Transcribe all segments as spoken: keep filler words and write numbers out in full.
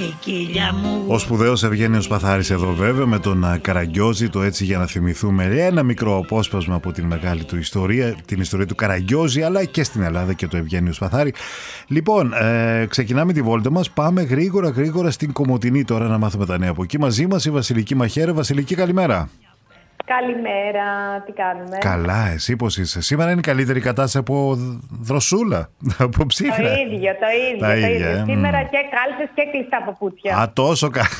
Κικίλια μου. Ο σπουδαίος Ευγένιος Παθάρης εδώ βέβαια με τον Καραγκιόζη, το έτσι για να θυμηθούμε ένα μικρό απόσπασμα από την μεγάλη του ιστορία, την ιστορία του Καραγκιόζη, αλλά και στην Ελλάδα και το Ευγένιο Παθάρη. Λοιπόν, ε, ξεκινάμε τη βόλτα μας, πάμε γρήγορα γρήγορα στην Κομοτηνή τώρα να μάθουμε τα νέα από εκεί. Μαζί μας η Βασιλική Μαχαίρα. Βασιλική, καλημέρα. Καλημέρα, τι κάνουμε? Καλά, εσύ πώς είσαι? Σήμερα είναι η καλύτερη κατάσταση από Δροσούλα, από Ψύχρα. Το ίδιο, το ίδιο. Τα το ίδια, ίδιο. ε. Σήμερα και κάλτσες και κλειστά παπούτσια. Α, τόσο κα...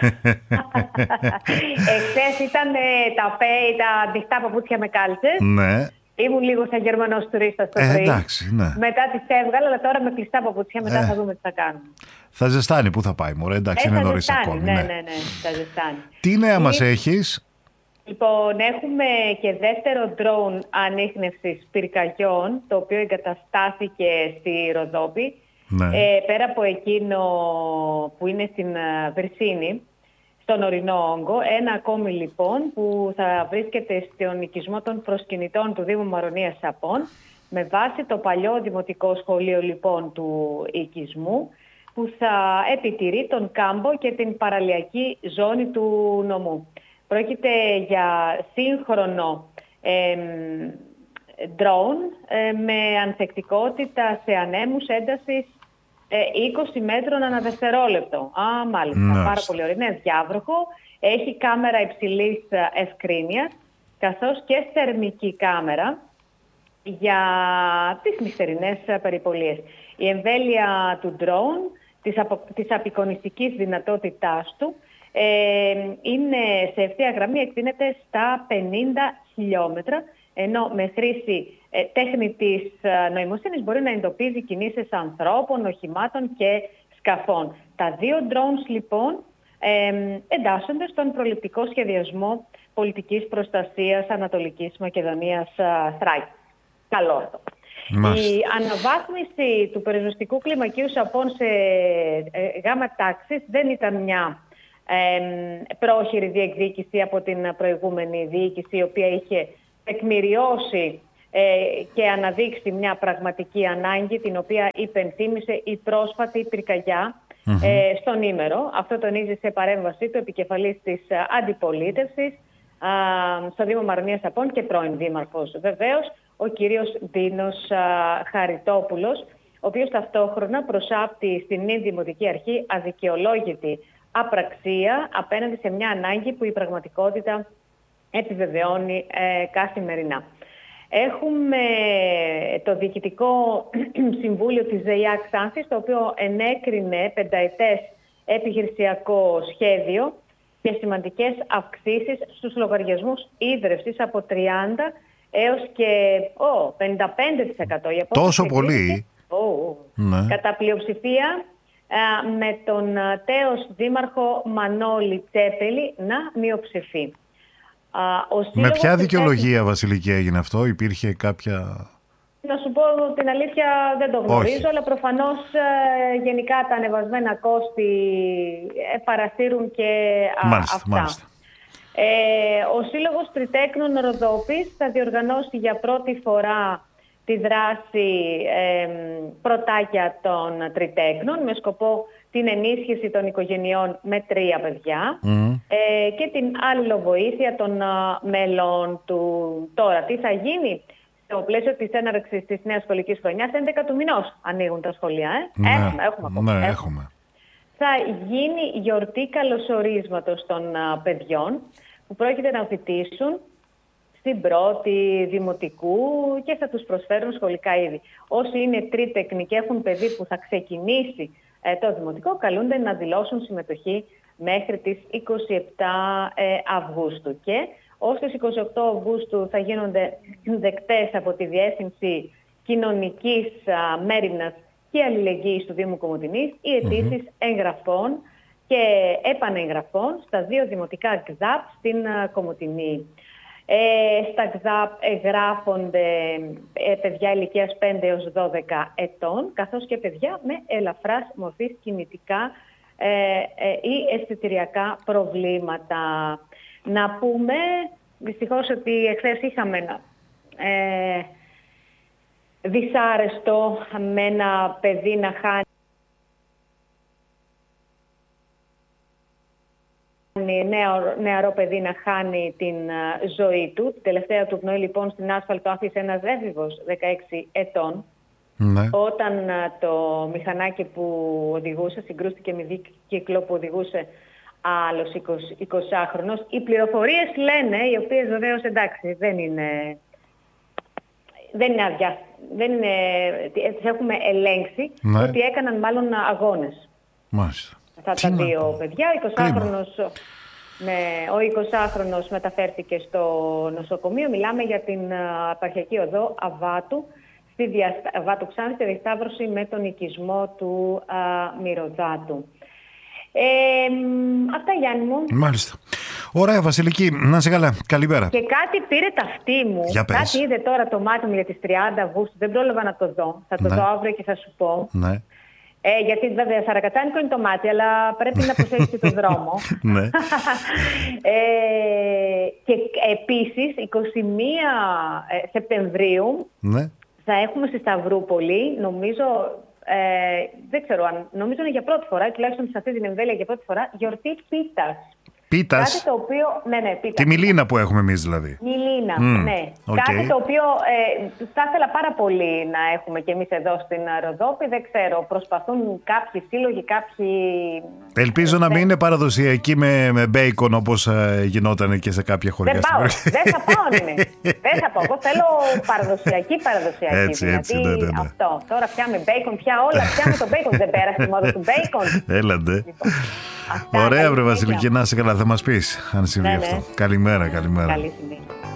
Εχθές ήταν ε, τα, πέ, τα ανοιχτά παπούτσια με κάλτσες. Ναι. Ήμουν λίγο σαν Γερμανός τουρίστας το Ε, πρωί. εντάξει, ναι. Μετά τις έβγαλα, αλλά τώρα με κλειστά παπούτσια. Μετά Ε. θα δούμε τι θα κάνουμε. Θα ζεστάνει, πού θα πάει, μωρέ, εντάξει, Ε, είναι θα νωρίς ζεστάνει, ακόμη. ναι, Ναι. ναι, ναι, θα ζεστάνει. Τι νέα μας Ή- έχεις? Λοιπόν, έχουμε και δεύτερο ντρόουν ανίχνευσης πυρκαγιών, το οποίο εγκαταστάθηκε στη Ροδόπη. Ναι. Ε, πέρα από εκείνο που είναι στην ε, Βρυσίνη, στον ορεινό όγκο, ένα ακόμη λοιπόν που θα βρίσκεται στον οικισμό των προσκυνητών του Δήμου Μαρονίας Σαπών, με βάση το παλιό δημοτικό σχολείο λοιπόν του οικισμού, που θα επιτηρεί τον κάμπο και την παραλιακή ζώνη του νομού. Πρόκειται για σύγχρονο ντρόουν ε, με ανθεκτικότητα σε ανέμους έντασης ε, είκοσι μέτρων ανά δευτερόλεπτο. Α, μάλιστα, Μάλιστα. πάρα πολύ ωραία. Είναι διάβροχο, έχει κάμερα υψηλής ε, ευκρίνειας, καθώς και θερμική κάμερα για τις νυχτερινές ε, περιπολίες. Η εμβέλεια του ντρόουν, της, απο, της απεικονιστικής δυνατότητάς του, Ε, είναι σε ευθεία γραμμή, εκτείνεται στα πενήντα χιλιόμετρα, ενώ με χρήση ε, τέχνητης ε, νοημοσύνης μπορεί να εντοπίζει κινήσεις ανθρώπων, οχημάτων και σκαφών. Τα δύο drones λοιπόν ε, εντάσσονται στον προληπτικό σχεδιασμό πολιτικής προστασίας Ανατολικής Μακεδονίας ε, Θράκης. Καλό αυτό. Μάλιστα. Η αναβάθμιση του περιοριστικού κλιμακίου Σαπών σε ε, γάμα τάξης δεν ήταν μια Ε, πρόχειρη διεκδίκηση από την προηγούμενη διοίκηση, η οποία είχε τεκμηριώσει ε, και αναδείξει μια πραγματική ανάγκη, την οποία υπενθύμησε η πρόσφατη πυρκαγιά mm-hmm. ε, στον Ήμερο. Αυτό τονίζει σε παρέμβασή του επικεφαλής της αντιπολίτευσης α, στο Δήμο Μαρονίας Σαπών και πρώην δήμαρχος βεβαίως, ο κύριος Ντίνος α, Χαριτόπουλος, ο οποίος ταυτόχρονα προσάπτει στην νη Δημοτική Αρχή αδικαιολόγητη απραξία απέναντι σε μια ανάγκη που η πραγματικότητα επιβεβαιώνει ε, καθημερινά. Έχουμε το Διοικητικό Συμβούλιο της ΔΕΙΑΚ Ξάνθης, το οποίο ενέκρινε πενταετές επιχειρησιακό σχέδιο και σημαντικές αυξήσεις στους λογαριασμούς ίδρευσης από τριάντα έως και oh, πενήντα πέντε τοις εκατό. Τόσο πολύ. Oh, ναι. Κατά πλειοψηφία με τον τέος δήμαρχο Μανώλη Τσέπελη να μειοψηφεί. Με ποια δικαιολογία, Βασιλική, έγινε αυτό? Υπήρχε κάποια... Να σου πω την αλήθεια, δεν το γνωρίζω, όχι. Αλλά προφανώς γενικά τα ανεβασμένα κόστη παρασύρουν και μάλιστα, αυτά. Μάλιστα. Ε, ο Σύλλογος Τριτέκνων Ροδόπης θα διοργανώσει για πρώτη φορά τη δράση ε, πρωτάκια των τριτέκνων με σκοπό την ενίσχυση των οικογενειών με τρία παιδιά mm. ε, και την αλληλοβοήθεια των α, μέλων του. Τώρα, τι θα γίνει στο πλαίσιο της έναρξης της νέας σχολικής χρονιάς? έντεκα του μηνός ανοίγουν τα σχολεία. Ε? Ναι, έχουμε, έχουμε, ακόμα, ναι, έχουμε. έχουμε. Θα γίνει γιορτή καλωσορίσματος των α, παιδιών που πρόκειται να φοιτήσουν στην πρώτη δημοτικού και θα τους προσφέρουν σχολικά είδη. Όσοι είναι τρίτεκνοι και έχουν παιδί που θα ξεκινήσει ε, το δημοτικό, καλούνται να δηλώσουν συμμετοχή μέχρι τις είκοσι επτά Αυγούστου. Και ως τις είκοσι οκτώ Αυγούστου θα γίνονται δεκτές από τη Διεύθυνση Κοινωνικής α, Μέριμνας και Αλληλεγγύης του Δήμου Κομοτηνής οι αιτήσεις mm-hmm. εγγραφών και επανεγγραφών στα δύο δημοτικά ΚΔΑΠ στην α, Κομοτηνή. Ε, στα ΚΔΑΠ εγγράφονται ε, παιδιά ηλικίας πέντε έως δώδεκα ετών, καθώς και παιδιά με ελαφράς μορφής κινητικά ε, ε, ή αισθητηριακά προβλήματα. Να πούμε δυστυχώς ότι εχθές είχαμε ένα ε, δυσάρεστο με ένα παιδί να χάνει νέο, νεαρό παιδί να χάνει την uh, ζωή του. Την τελευταία του πνοή λοιπόν στην άσφαλτο άφησε ένας έφηβος δεκαέξι ετών. Ναι. Όταν uh, το μηχανάκι που οδηγούσε συγκρούστηκε με δίκυκλο που οδηγούσε άλλος εικοσάχρονος. Οι πληροφορίες λένε, οι οποίες βεβαίως εντάξει δεν είναι, δεν είναι αδειά, δεν είναι, τις έχουμε ελέγξει, ναι. Ότι έκαναν μάλλον αγώνες. Μάλιστα. Αυτά τα δύο παιδιά. Ο εικοσάχρονος, ναι, ο εικοσάχρονος μεταφέρθηκε στο νοσοκομείο. Μιλάμε για την επαρχιακή οδό Αβάτου, στη διαστα... Αβάτου Ξάνθη, στη διασταύρωση με τον οικισμό του α, Μυρωδάτου. Ε, αυτά, Γιάννη μου. Μάλιστα. Ωραία, Βασιλική, να είσαι καλά. Καλημέρα. Και κάτι πήρε ταυτί μου. Για πες. Κάτι είδε τώρα το μάτι μου για τις τριάντα Αυγούστου. Δεν πρόλαβα να το δω. Θα το ναι. δω αύριο και θα σου πω. Ναι. Ε, γιατί βέβαια σαρακατάνικο είναι το μάτι, αλλά πρέπει να προσέχεις και τον δρόμο. Ναι. ε, και επίσης, εικοστή πρώτη Σεπτεμβρίου, ναι. Θα έχουμε στη Σταυρούπολη, νομίζω, ε, δεν ξέρω αν, νομίζω είναι για πρώτη φορά, τουλάχιστον σε αυτή την εμβέλεια για πρώτη φορά, γιορτή πίτας. Πίτας. Κάτι το οποίο, ναι, ναι, πίτας. Τη μιλίνα που έχουμε εμείς δηλαδή. Μιλίνα, mm, ναι. Okay. Κάτι το οποίο ε, θα ήθελα πάρα πολύ να έχουμε και εμείς εδώ στην Ροδόπη. Δεν ξέρω, προσπαθούν κάποιοι σύλλογοι, κάποιοι... Ελπίζω να μην είναι παραδοσιακή με, με μπέικον όπως ε, γινόταν και σε κάποια χωριά. Δεν πάω, δεν θα πάω, ναι. Δεν θα πάω. Εγώ θέλω παραδοσιακή, παραδοσιακή. Έτσι, δηλαδή, έτσι, ναι, ναι, ναι. Αυτό. Τώρα πια με μπέικον, πια όλα, πια με το μπέικον. Δεν πέρασε η μόδα του μπέικον. Έλαντε. Λοιπόν, αυτά, ωραία, βρε Βασιλική, να είσαι καλά. Θα μας πεις αν συμβεί ναι, αυτό. Ναι. Καλημέρα, καλημέρα. Καλή συνέχεια.